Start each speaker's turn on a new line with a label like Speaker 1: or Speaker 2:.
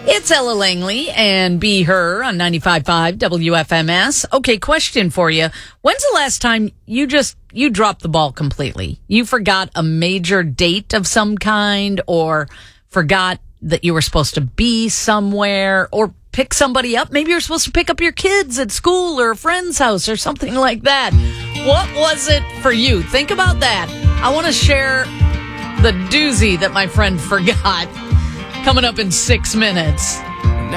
Speaker 1: It's Ella Langley and Be Her on 95.5 WFMS. Okay, question for you. When's the last time you dropped the ball completely? You forgot a major date of some kind, or forgot that you were supposed to be somewhere, or pick somebody up? Maybe you're supposed to pick up your kids at school or a friend's house or something like that. What was it for you? Think about that. I want to share the doozy that my friend forgot. Coming up in 6 minutes.